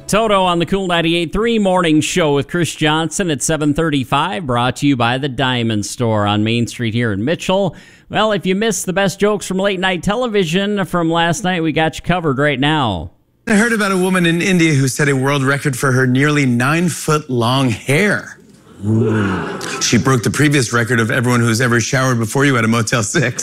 Toto on the Cool 98.3 Morning Show with Chris Johnson at 7:35, brought to you by the Diamond Store on Main Street here in Mitchell. Well, if you missed the best jokes from late night television from last night, we got you covered right now. I heard about a woman in India who set a world record for her nearly 9-foot-long hair. Ooh. She broke the previous record of everyone who's ever showered before you at a Motel 6.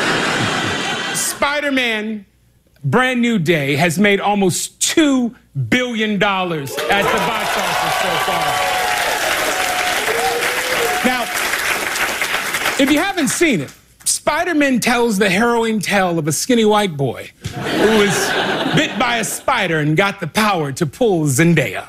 Spider-Man, Brand New Day, has made almost $2 billion at the box office so far. Now, if you haven't seen it, Spider-Man tells the harrowing tale of a skinny white boy who was bit by a spider and got the power to pull Zendaya.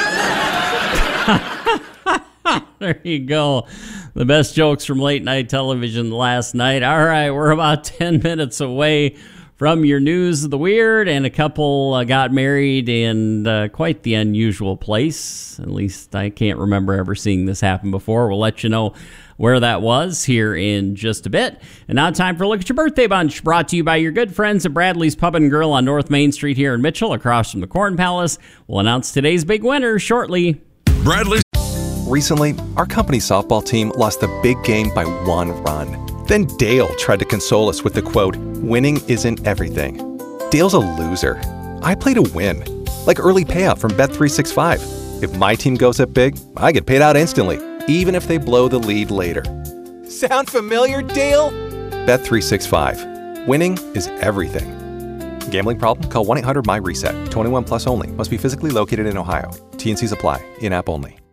There you go. The best jokes from late night television last night. All right, we're about 10 minutes away from your news of the weird, and a couple got married in quite the unusual place. At least I can't remember ever seeing this happen before. We'll let you know where that was here in just a bit. And now time for a look at your birthday bunch, brought to you by your good friends at Bradley's Pub and Grill on North Main Street here in Mitchell, across from the Corn Palace. We'll announce today's big winner shortly. Bradley's. Recently, our company softball team lost the big game by 1 run. Then Dale tried to console us with the quote, "Winning isn't everything." Dale's a loser. I play to win, like early payout from Bet365. If my team goes up big, I get paid out instantly, even if they blow the lead later. Sound familiar, Dale? Bet365. Winning is everything. Gambling problem? Call 1-800-MY-RESET. 21 plus only. Must be physically located in Ohio. T&Cs apply. In-app only.